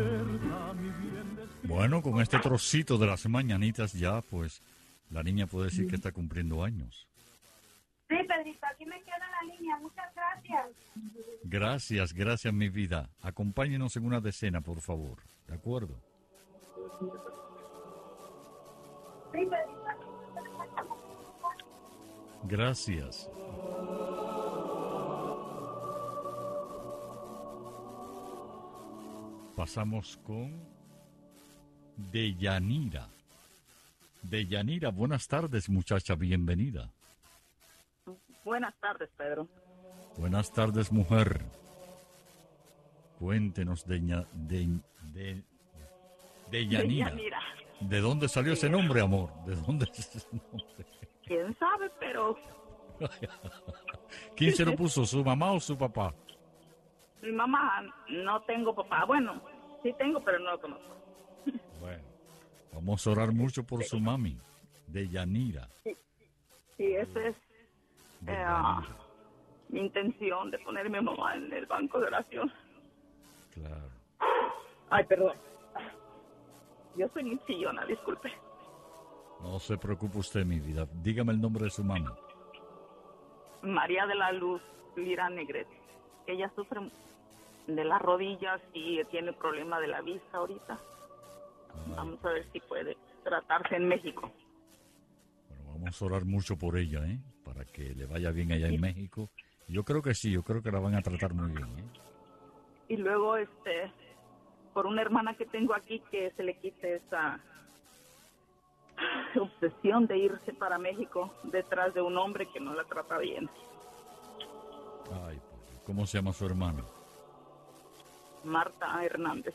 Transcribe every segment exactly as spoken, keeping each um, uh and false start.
Bueno, con este trocito de las mañanitas ya, pues, la niña puede decir que está cumpliendo años. Sí, Pedrito, aquí me queda la línea. Muchas gracias. Gracias, gracias, mi vida. Acompáñenos en una decena, por favor. ¿De acuerdo? Sí, Pedrito. Gracias. Pasamos con Deyanira. Deyanira, buenas tardes, muchacha, bienvenida. Buenas tardes, Pedro. Buenas tardes, mujer. Cuéntenos, Deña, de, de, Deyanira. Deyanira. ¿De dónde salió ese nombre, amor? ¿De dónde es ese nombre? ¿Quién sabe? Pero ¿Quién se lo puso, su mamá o su papá? mi mamá, no tengo papá. Bueno, sí tengo, pero no lo conozco. Bueno, vamos a orar mucho por su mami, Deyanira. Sí, sí, esa es eh, mi intención de poner a mi mamá en el banco de oración. Claro. Ay, perdón. Yo soy muy chillona, disculpe. No se preocupe usted, mi vida. Dígame el nombre de su mami. María de la Luz Lira Negrete. Ella sufre de las rodillas y tiene problema de la vista ahorita. Ay. Vamos a ver si puede tratarse en México. Bueno, vamos a orar mucho por ella, ¿eh? Para que le vaya bien allá en México. Yo creo que sí, yo creo que la van a tratar muy bien, ¿eh? Y luego, este, por una hermana que tengo aquí, que se le quite esa obsesión de irse para México detrás de un hombre que no la trata bien. Ay, ¿cómo se llama su hermana? Marta Hernández.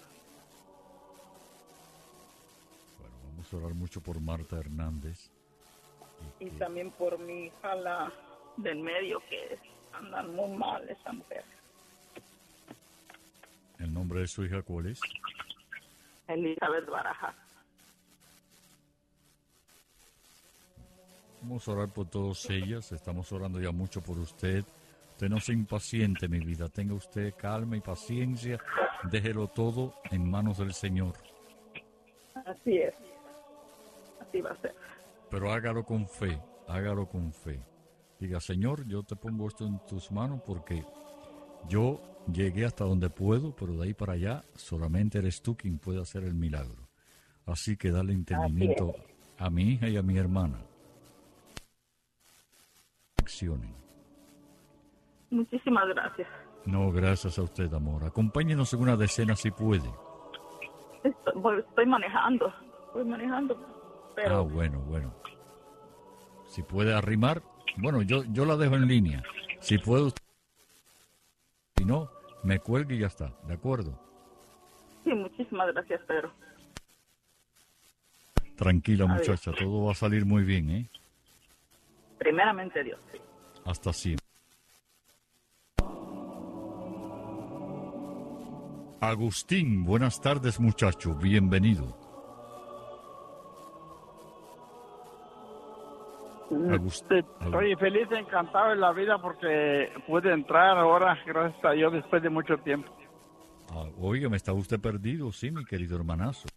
Bueno, vamos a orar mucho por Marta Hernández. Y también por mi hija, la del medio, que andan muy mal esa mujer. ¿El nombre de su hija cuál es? Elizabeth Barajas. Vamos a orar por todas ellas. Estamos orando ya mucho por usted. Usted no sea impaciente, mi vida. Tenga usted calma y paciencia. Déjelo todo en manos del Señor. Así es. Así va a ser. Pero hágalo con fe. Hágalo con fe. Diga, Señor, yo te pongo esto en tus manos porque yo llegué hasta donde puedo, pero de ahí para allá solamente eres tú quien puede hacer el milagro. Así que dale entendimiento a mi hija y a mi hermana. Accionen. Muchísimas gracias. No, gracias a usted, amor. Acompáñenos en una decena si puede. Estoy, estoy manejando. Estoy manejando. Pero... Ah, bueno, bueno. Si puede arrimar, bueno, yo, yo la dejo en línea. Si puede usted. Si no, me cuelgue y ya está. ¿De acuerdo? Sí, muchísimas gracias, Pedro. Tranquila, Adiós. muchacha. Todo va a salir muy bien, ¿eh? Primeramente Dios, sí. Hasta siempre. Agustín, buenas tardes, muchacho. Bienvenido. Agustín. Estoy feliz, encantado de la vida porque pude entrar ahora, gracias a Dios, después de mucho tiempo. Ah, oiga, ¿me está usted perdido? Sí, mi querido hermanazo.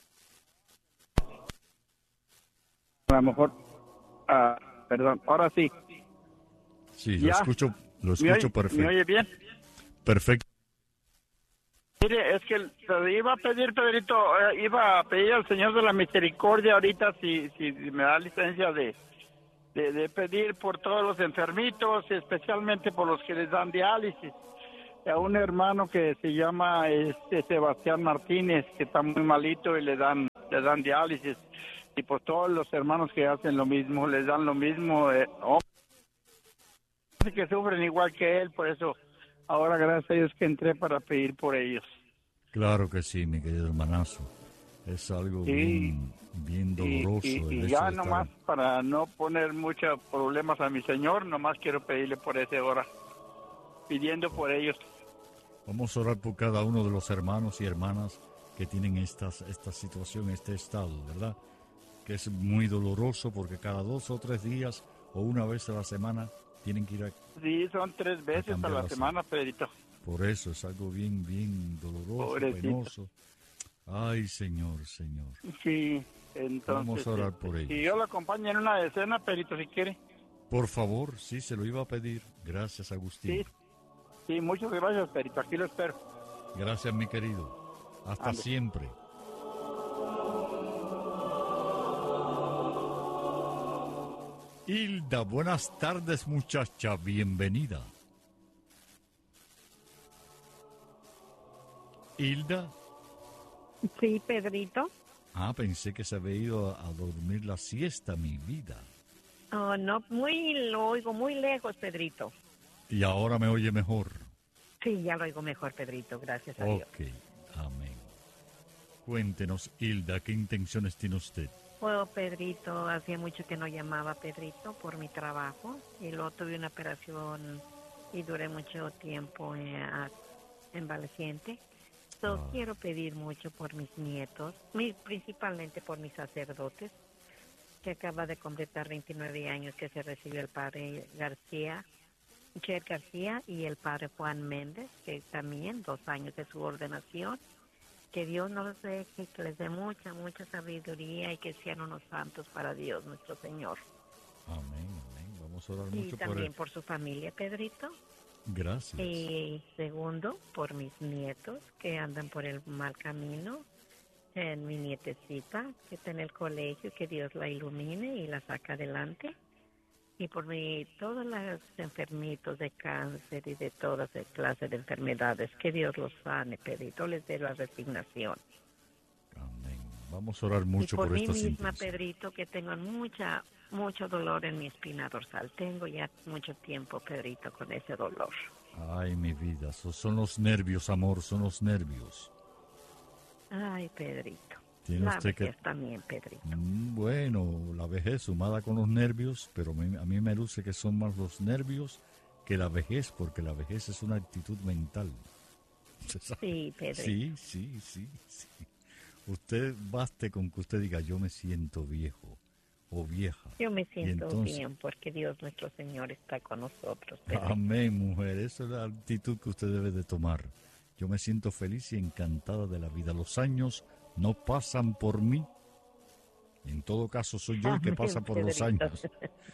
A lo mejor, ah, perdón, ahora sí. Sí, lo Ya. escucho, lo ¿Me escucho oye, perfecto. ¿Me oye bien? Perfecto. Mire, es que te iba a pedir, Pedrito, eh, iba a pedir al Señor de la Misericordia ahorita si, si me da licencia de, de, de pedir por todos los enfermitos, especialmente por los que les dan diálisis. A un hermano que se llama este Sebastián Martínez, que está muy malito y le dan, le dan diálisis. Y por todos los hermanos que hacen lo mismo, les dan lo mismo. Eh, hombres que sufren igual que él, por eso ahora gracias a Dios que entré para pedir por ellos. Claro que sí, mi querido hermanazo. Es algo Sí. bien, bien doloroso. Y, y- el y hecho ya de estar- nomás para no poner muchos problemas a mi Señor, nomás quiero pedirle por esa hora, pidiendo por ellos. Vamos a orar por cada uno de los hermanos y hermanas que tienen estas, esta situación, este estado, ¿verdad? Que es muy doloroso porque cada dos o tres días o una vez a la semana tienen que ir a... Sí, son tres veces a cambiar la la semana, Pedrito. Por eso es algo bien, bien doloroso, Pobrecito. penoso. Ay, Señor, Señor. Sí, entonces... Vamos a orar este, por Si ellos. yo lo acompaño en una decena, Pedrito, si quiere. Por favor, sí, se lo iba a pedir. Gracias, Agustín. Sí, sí, muchas gracias, Pedrito, aquí lo espero. Gracias, mi querido. Hasta Ande. siempre. Hilda, buenas tardes, muchacha. Bienvenida. Hilda. Sí, Pedrito. Ah, pensé que se había ido a, a dormir la siesta, mi vida. Oh, no, muy lo oigo muy lejos, Pedrito. Y ahora me oye mejor. Sí, ya lo oigo mejor, Pedrito, gracias a Dios. Ok, amén. Cuéntenos, Hilda, ¿qué intenciones tiene usted? Bueno, Pedrito, hacía mucho que no llamaba, Pedrito, por mi trabajo. Y luego tuve una operación y duré mucho tiempo eh, a- envaleciente. So, Ah. Quiero pedir mucho por mis nietos, mi- principalmente por mis sacerdotes, que acaba de completar veintinueve años que se recibió el padre García, Cher García, y el padre Juan Méndez, que también dos años de su ordenación. Que Dios nos dé, que que les dé mucha, mucha sabiduría y que sean unos santos para Dios, nuestro Señor. Amén, amén. Vamos a orar Y mucho por también él. por su familia, Pedrito. Gracias. Y segundo, por mis nietos que andan por el mal camino. En mi nietecita que está en el colegio, que Dios la ilumine y la saca adelante. Y por mi, todos los enfermitos de cáncer y de todas clases de enfermedades, que Dios los sane, Pedrito, les dé la resignación. Amén. Vamos a orar Y mucho por por mí estas misma, intenciones. Pedrito, que tengo mucha, mucho dolor en mi espina dorsal. Tengo ya mucho tiempo, Pedrito, con ese dolor. Ay, mi vida, esos son los nervios, amor, son los nervios. Ay, Pedrito. Tiene La usted que- vejez también, Pedrito. Mm, Bueno, la vejez sumada con los nervios, pero me- a mí me luce que son más los nervios que la vejez, porque la vejez es una actitud mental. ¿Usted sabe? Sí, Pedrito. Sí, sí, sí, sí. Usted baste con que usted diga, yo me siento viejo o vieja. Yo me siento entonces- bien porque Dios nuestro Señor está con nosotros, Pedrito. Amén, mujer. Esa es la actitud que usted debe de tomar. Yo me siento feliz y encantada de la vida. Los años no pasan por mí. En todo caso, soy yo el que Amén, pasa por los Pedrito. años.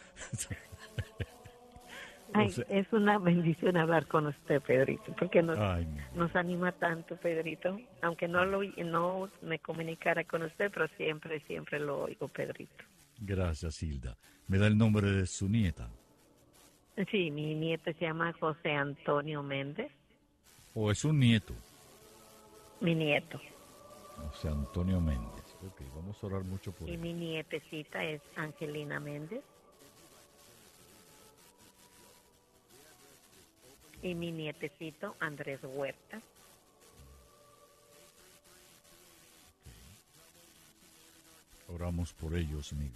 Ay, O sea- es una bendición hablar con usted, Pedrito, porque nos, Ay, mi- nos anima tanto, Pedrito. Aunque no lo no me comunicara con usted, pero siempre, siempre lo oigo, Pedrito. gracias, Hilda. ¿Me da el nombre de su nieta? Sí, mi nieto se llama José Antonio Méndez, ¿O es un nieto? mi nieto. O sea, Antonio Méndez. Ok, vamos a orar mucho por Y él. mi nietecita es Angelina Méndez. Y mi nietecito Andrés Huerta. Oramos por ellos, mi vida.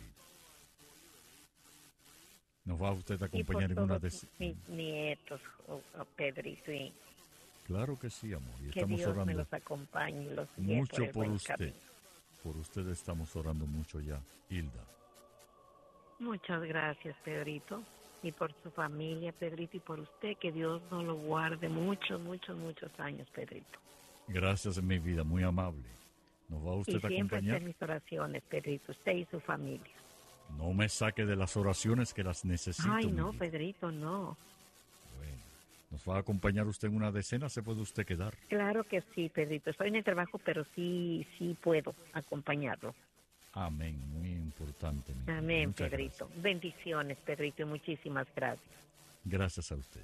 ¿Nos va usted a Y por acompañar en una de... todos mis nietos, oh, oh, Pedrito, y Claro que sí, amor. Y que estamos Dios me orando los acompañe y los guíe mucho el por buen usted. camino. Por usted estamos orando mucho ya, Hilda. Muchas gracias, Pedrito, y por su familia, Pedrito, y por usted, que Dios nos lo guarde muchos, muchos, muchos años, Pedrito. Gracias en mi vida, muy amable. ¿Nos va usted Y a siempre está acompañar? en mis oraciones, Pedrito, usted y su familia. No me saque de las oraciones que las necesito. Ay, mi no, vida. Pedrito, no. Bueno, ¿nos va a acompañar usted en una decena? ¿Se puede usted quedar? Claro que sí, Pedrito. Estoy en el trabajo, pero sí, sí puedo acompañarlo. Amén, muy importante. Mi vida. Amén, Muchas Pedrito. Bendiciones, Pedrito, y muchísimas gracias. Gracias. Gracias a usted.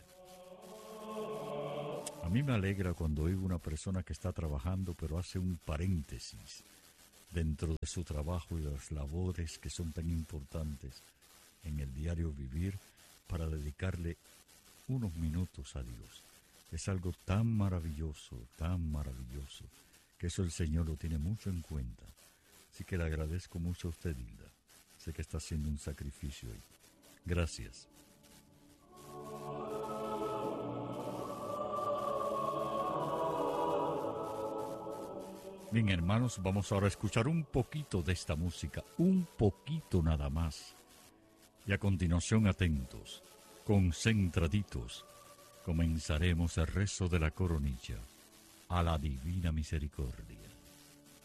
A mí me alegra cuando oigo una persona que está trabajando, pero hace un paréntesis dentro de su trabajo y las labores que son tan importantes en el diario vivir para dedicarle unos minutos a Dios. Es algo tan maravilloso, tan maravilloso, que eso el Señor lo tiene mucho en cuenta. Así que le agradezco mucho a usted, Hilda. Sé que está haciendo un sacrificio ahí. Gracias. Bien, hermanos, vamos ahora a escuchar un poquito de esta música, un poquito nada más. Y a continuación, atentos, concentraditos, comenzaremos el rezo de la coronilla a la divina misericordia.